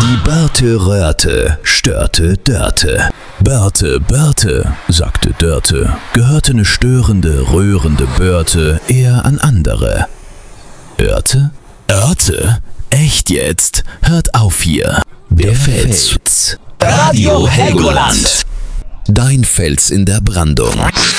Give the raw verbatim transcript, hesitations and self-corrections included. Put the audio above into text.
Die Börte röhrte, störte Dörte. Börte, Börte, sagte Dörte, gehörte ne störende, rührende Börte eher an andere. Örte? Örte? Echt jetzt? Hört auf hier. Der, Der Fels. Fels. Radio Helgoland. Dein Fels in der Brandung.